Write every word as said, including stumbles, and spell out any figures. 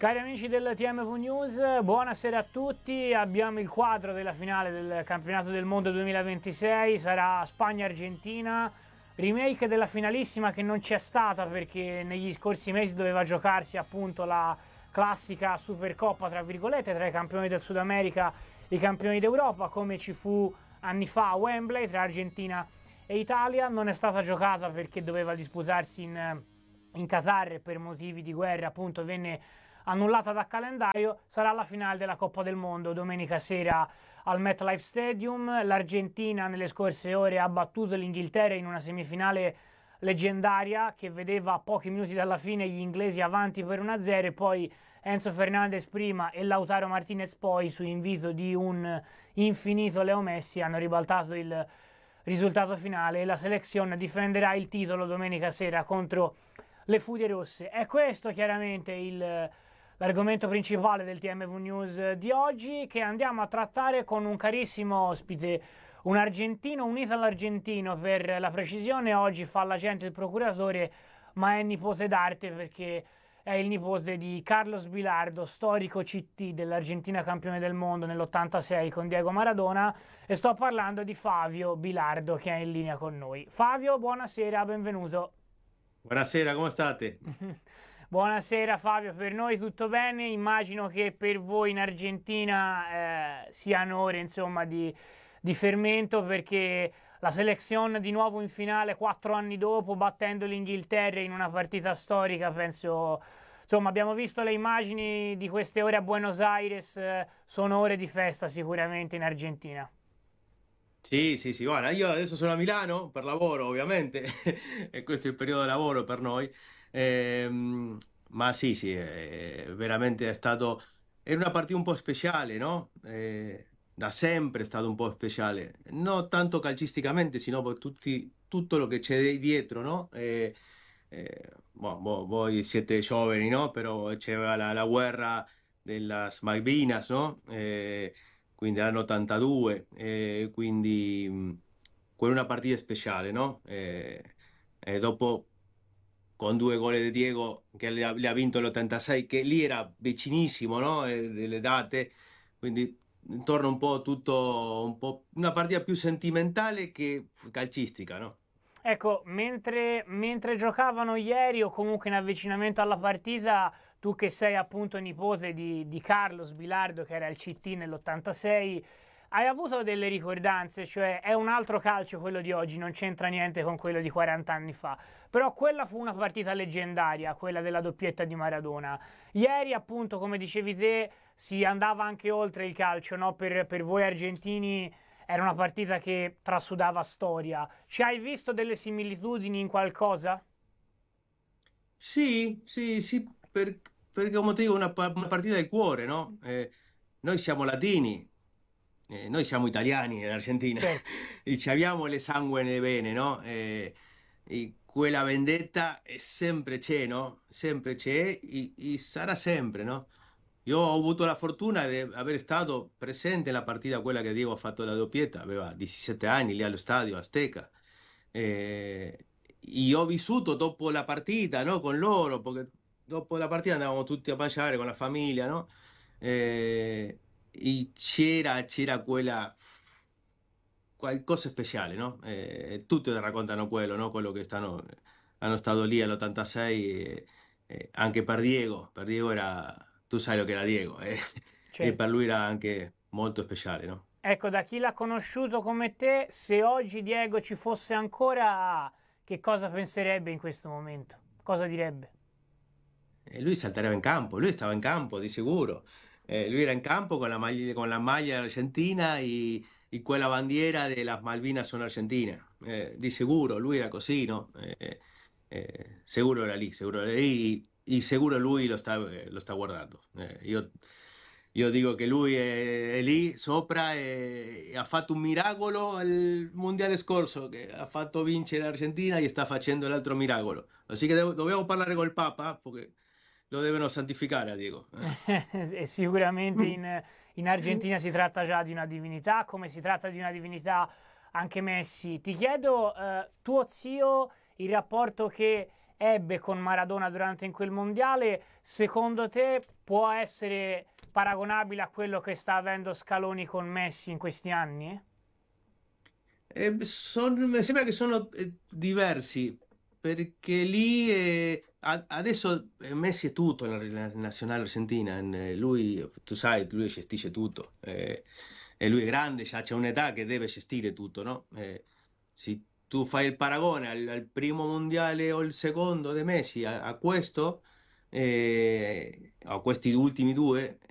Cari amici del T M V News, buonasera a tutti. Abbiamo il quadro della finale del Campionato del Mondo duemilaventisei, sarà Spagna-Argentina, remake della finalissima che non c'è stata perché negli scorsi mesi doveva giocarsi appunto la classica Supercoppa tra virgolette tra i campioni del Sud America e i campioni d'Europa, come ci fu anni fa a Wembley tra Argentina e Italia. Non è stata giocata perché doveva disputarsi in, in Qatar e per motivi di guerra appunto venne annullata dal calendario. Sarà la finale della Coppa del Mondo domenica sera al MetLife Stadium. L'Argentina nelle scorse ore ha battuto l'Inghilterra in una semifinale leggendaria che vedeva a pochi minuti dalla fine gli inglesi avanti per uno a zero e poi Enzo Fernandez prima e Lautaro Martinez poi, su invito di un infinito Leo Messi, hanno ribaltato il risultato finale e la selezione difenderà il titolo domenica sera contro le Furie Rosse. È questo chiaramente il l'argomento principale del T M V News di oggi, che andiamo a trattare con un carissimo ospite, un argentino, un italo-argentino per la precisione. Oggi fa l'agente il procuratore, ma è nipote d'arte perché è il nipote di Carlos Bilardo, storico C T dell'Argentina campione del mondo nell'ottantasei con Diego Maradona, e sto parlando di Fabio Bilardo che è in linea con noi. Fabio, buonasera, benvenuto. Buonasera, come state? Buonasera Fabio, per noi tutto bene, immagino che per voi in Argentina eh, siano ore insomma di, di fermento perché la selezione di nuovo in finale quattro anni dopo battendo l'Inghilterra in una partita storica, penso, insomma abbiamo visto le immagini di queste ore a Buenos Aires, eh, sono ore di festa sicuramente in Argentina. Sì, sì, sì, guarda, io adesso sono a Milano per lavoro, ovviamente, e questo è il periodo di lavoro per noi. Ehm, ma sì, sì, è, veramente è stato, era una partita un po' speciale, no? Eh, da sempre è stato un po' speciale, non tanto calcisticamente, sino per tutti, tutto lo che c'è di- dietro, no? Eh, eh, boh, boh, voi siete giovani, no? Però c'era la, la guerra delle Malvinas, no? Eh, quindi l'anno ottantadue, eh, quindi mh, quella è una partita speciale, no? Eh, e dopo con due gol di Diego che le ha, le ha vinto l'ottantasei, che lì era vicinissimo, no? Eh, delle date, quindi torna un po' tutto, un po' una partita più sentimentale che calcistica, no? Ecco, mentre, mentre giocavano ieri o comunque in avvicinamento alla partita, tu che sei appunto nipote di, di Carlos Bilardo che era il C T nell'ottantasei, hai avuto delle ricordanze, cioè è un altro calcio quello di oggi, non c'entra niente con quello di quaranta anni fa, però quella fu una partita leggendaria, quella della doppietta di Maradona. Ieri appunto, come dicevi te, si andava anche oltre il calcio, no? Per, per voi argentini era una partita che trasudava storia. Ci hai visto delle similitudini in qualcosa? Sì, sì, sì, per- perché come ti dico, una, pa- una partita del cuore, no? Eh, noi siamo latini, eh, noi siamo italiani in Argentina Certo. e ci abbiamo le sangue nelle vene, no? Eh, e quella vendetta è sempre c'è, no? Sempre c'è e, e sarà sempre, no? Io ho avuto la fortuna di aver stato presente nella partita quella che Diego ha fatto la doppietta, aveva diciassette anni lì allo stadio Azteca. Eh, io ho vissuto dopo la partita, no? Con loro, perché dopo la partita andavamo tutti a mangiare con la famiglia, no? Eh, e c'era, c'era quella qualcosa di speciale, no? Eh, tutti raccontano quello, no? Quello che stanno, hanno stato lì all'ottantasei, e- e anche per Diego, per Diego era, tu sai lo che era Diego, eh? E per Certo. lui era anche molto speciale, no? Ecco, da chi l'ha conosciuto come te, se oggi Diego ci fosse ancora, che cosa penserebbe in questo momento? Cosa direbbe? E lui saltava in campo, lui stava in campo di sicuro. Eh, lui era in campo con la maglia, con la maglia argentina e, e quella bandiera delle Malvinas sono argentine. Eh, di sicuro, lui era così, no? Eh, eh, sicuro era lì, sicuro era lì e sicuro lui lo sta, eh, lo sta guardando. Eh, io, io dico che lui è, è lì sopra e, e ha fatto un miracolo al mondiale scorso, che ha fatto vincere l'Argentina e sta facendo l'altro miracolo. Così che devo- dobbiamo parlare col Papa, perché lo devono santificare a Diego. E sicuramente in, in Argentina si tratta già di una divinità, come si tratta di una divinità anche Messi. Ti chiedo, eh, tuo zio, il rapporto che ebbe con Maradona durante in quel mondiale, secondo te può essere paragonabile a quello che sta avendo Scaloni con Messi in questi anni? Eh, son- mi sembra che sono eh, diversi, perché lì eh, a- adesso eh, Messi è tutto nella nella nazionale argentina, eh, lui, tu sai, lui gestisce tutto, eh, e lui è grande, c'ha c'è un'età che deve gestire tutto, no? Eh, se tu fai il paragone al, al primo mondiale o il secondo di Messi a, a questo, eh, a questi ultimi due,